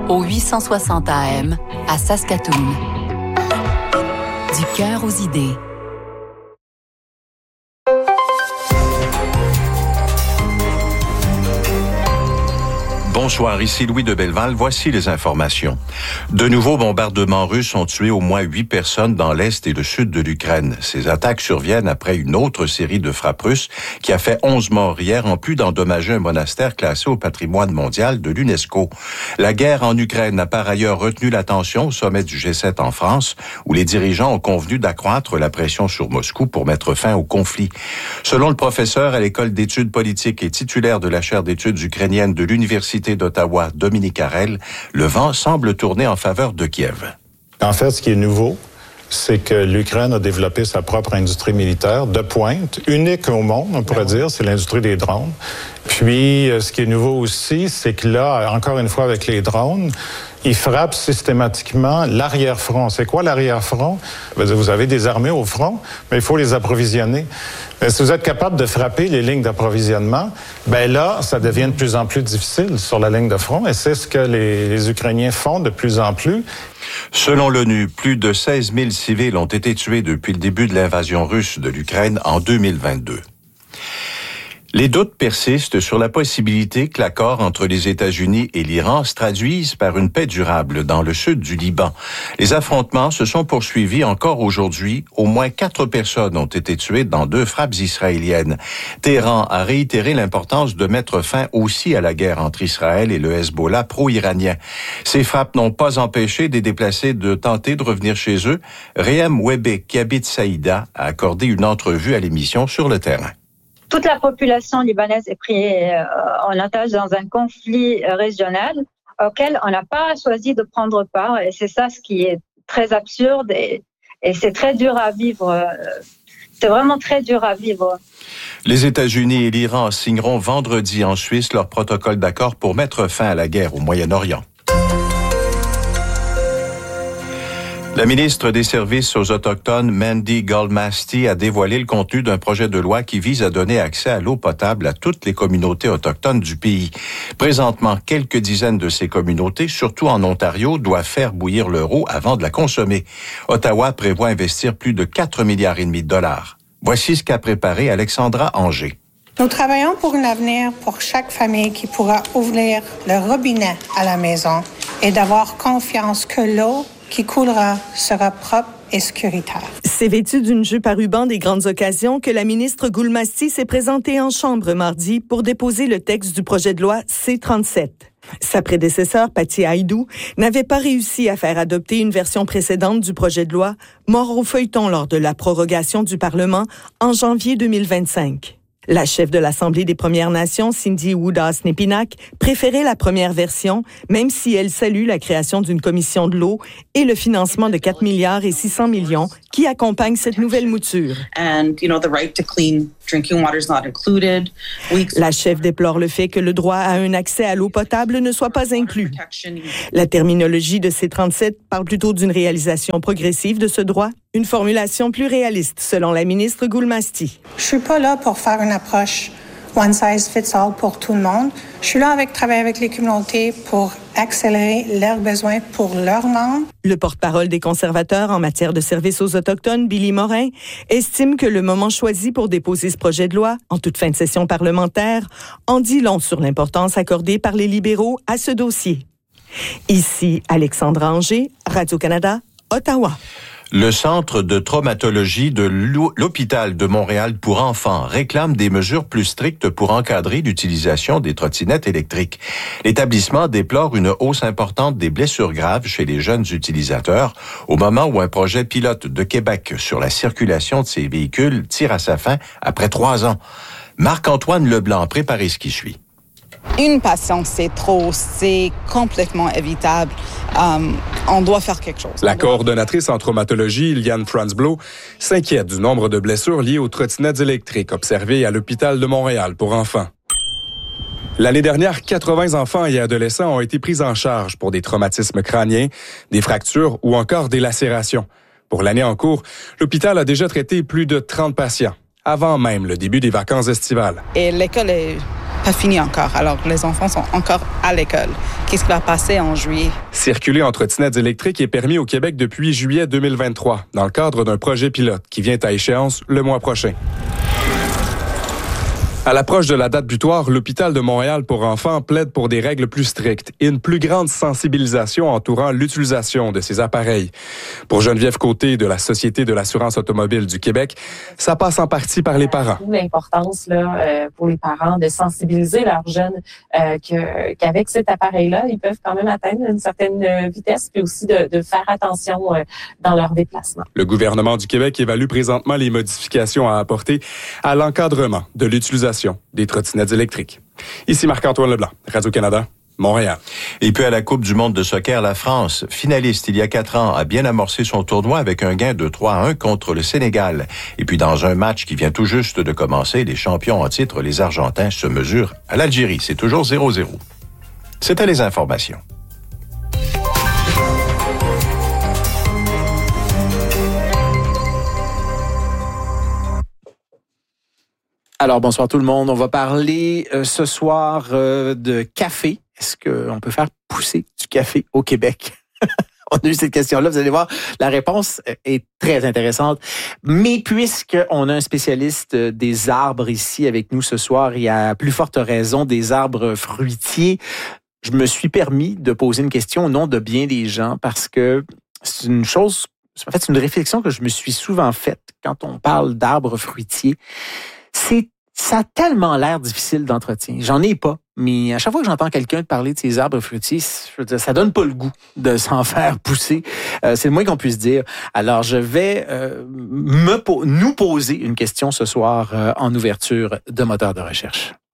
au 860 AM à Saskatoon. Du cœur aux idées. Bonsoir, ici Louis de Belleval. Voici les informations. De nouveaux bombardements russes ont tué au moins 8 personnes dans l'est et le sud de l'Ukraine. Ces attaques surviennent après une autre série de frappes russes qui a fait 11 morts hier, en plus d'endommager un monastère classé au patrimoine mondial de l'UNESCO. La guerre en Ukraine a par ailleurs retenu l'attention au sommet du G7 en France, où les dirigeants ont convenu d'accroître la pression sur Moscou pour mettre fin au conflit. Selon le professeur à l'école d'études politiques et titulaire de la chaire d'études ukrainiennes de l'Université d'Ottawa, Dominique Harel, le vent semble tourner en faveur de Kiev. En fait, ce qui est nouveau, c'est que l'Ukraine a développé sa propre industrie militaire de pointe, unique au monde, on pourrait dire, c'est l'industrie des drones. Puis, ce qui est nouveau aussi, c'est que là, encore une fois avec les drones, ils frappent systématiquement l'arrière-front. C'est quoi l'arrière-front? Vous avez des armées au front, mais il faut les approvisionner. Mais si vous êtes capable de frapper les lignes d'approvisionnement, ben là, ça devient de plus en plus difficile sur la ligne de front, et c'est ce que les Ukrainiens font de plus en plus. Selon l'ONU, plus de 16 000 civils ont été tués depuis le début de l'invasion russe de l'Ukraine en 2022. Les doutes persistent sur la possibilité que l'accord entre les États-Unis et l'Iran se traduise par une paix durable dans le sud du Liban. Les affrontements se sont poursuivis encore aujourd'hui. Au moins 4 personnes ont été tuées dans 2 frappes israéliennes. Téhéran a réitéré l'importance de mettre fin aussi à la guerre entre Israël et le Hezbollah pro-iranien. Ces frappes n'ont pas empêché des déplacés de tenter de revenir chez eux. Réhem Webbe, qui habite Saïda, a accordé une entrevue à l'émission Sur le terrain. Toute la population libanaise est prise en otage dans un conflit régional auquel on n'a pas choisi de prendre part. Et c'est ça ce qui est très absurde et c'est très dur à vivre. C'est vraiment très dur à vivre. Les États-Unis et l'Iran signeront vendredi en Suisse leur protocole d'accord pour mettre fin à la guerre au Moyen-Orient. La ministre des Services aux Autochtones, Mandy Goldmasty, a dévoilé le contenu d'un projet de loi qui vise à donner accès à l'eau potable à toutes les communautés autochtones du pays. Présentement, quelques dizaines de ces communautés, surtout en Ontario, doivent faire bouillir leur eau avant de la consommer. Ottawa prévoit investir plus de 4,5 milliards de dollars. Voici ce qu'a préparé Alexandra Anger. Nous travaillons pour un avenir pour chaque famille qui pourra ouvrir le robinet à la maison et d'avoir confiance que l'eau qui coulera sera propre et sécuritaire. C'est vêtu d'une jupe à ruban des grandes occasions que la ministre Goldmasty s'est présentée en chambre mardi pour déposer le texte du projet de loi C-37. Sa prédécesseur, Patty Haïdou, n'avait pas réussi à faire adopter une version précédente du projet de loi, mort au feuilleton lors de la prorogation du Parlement en janvier 2025. La chef de l'Assemblée des Premières Nations, Cindy Woodas-Nepinac, préférait la première version, même si elle salue la création d'une commission de l'eau et le financement de 4 milliards et 600 millions qui accompagnent cette nouvelle mouture. La chef déplore le fait que le droit à un accès à l'eau potable ne soit pas inclus. La terminologie de C-37 parle plutôt d'une réalisation progressive de ce droit, une formulation plus réaliste, selon la ministre Goldmasty. Je suis pas là pour faire une approche one size fits all pour tout le monde. Je suis là travailler avec les communautés pour accélérer leurs besoins pour leurs membres. Le porte-parole des conservateurs en matière de services aux Autochtones, Billy Morin, estime que le moment choisi pour déposer ce projet de loi, en toute fin de session parlementaire, en dit long sur l'importance accordée par les libéraux à ce dossier. Ici Alexandra Anger, Radio-Canada, Ottawa. Le Centre de traumatologie de l'Hôpital de Montréal pour enfants réclame des mesures plus strictes pour encadrer l'utilisation des trottinettes électriques. L'établissement déplore une hausse importante des blessures graves chez les jeunes utilisateurs au moment où un projet pilote de Québec sur la circulation de ces véhicules tire à sa fin après 3 ans. Marc-Antoine Leblanc a préparé ce qui suit. Une passion, c'est trop, c'est complètement évitable. On doit faire quelque chose. La coordonnatrice en traumatologie, Iliane Franzbloh, s'inquiète du nombre de blessures liées aux trottinettes électriques observées à l'hôpital de Montréal pour enfants. L'année dernière, 80 enfants et adolescents ont été pris en charge pour des traumatismes crâniens, des fractures ou encore des lacérations. Pour l'année en cours, l'hôpital a déjà traité plus de 30 patients, avant même le début des vacances estivales. Et l'école est pas fini encore. Alors, les enfants sont encore à l'école. Qu'est-ce qui va passer en juillet? Circuler en trottinette électrique est permis au Québec depuis juillet 2023, dans le cadre d'un projet pilote qui vient à échéance le mois prochain. À l'approche de la date butoir, l'hôpital de Montréal pour enfants plaide pour des règles plus strictes et une plus grande sensibilisation entourant l'utilisation de ces appareils. Pour Geneviève Côté de la Société de l'assurance automobile du Québec, ça passe en partie par les parents. L'importance pour les parents de sensibiliser leurs jeunes qu'avec cet appareil-là, ils peuvent quand même atteindre une certaine vitesse, puis aussi de faire attention dans leurs déplacements. Le gouvernement du Québec évalue présentement les modifications à apporter à l'encadrement de l'utilisation des trottinettes électriques. Ici Marc-Antoine Leblanc, Radio-Canada, Montréal. Et puis à la Coupe du monde de soccer, la France, finaliste il y a 4 ans, a bien amorcé son tournoi avec un gain de 3-1 contre le Sénégal. Et puis dans un match qui vient tout juste de commencer, les champions en titre, les Argentins, se mesurent à l'Algérie. C'est toujours 0-0. C'était les informations. Alors, bonsoir tout le monde. On va parler ce soir de café. Est-ce qu'on peut faire pousser du café au Québec? On a eu cette question-là. Vous allez voir, la réponse est très intéressante. Mais puisqu'on a un spécialiste des arbres ici avec nous ce soir, il y a plus forte raison des arbres fruitiers, je me suis permis de poser une question au nom de bien des gens parce que c'est une chose, en fait, c'est une réflexion que je me suis souvent faite quand on parle d'arbres fruitiers. Ça a tellement l'air difficile d'entretien. J'en ai pas, mais à chaque fois que j'entends quelqu'un parler de ces arbres fruitiers, je veux dire, ça donne pas le goût de s'en faire pousser. C'est le moins qu'on puisse dire. Alors, je vais nous poser une question ce soir en ouverture de moteur de recherche.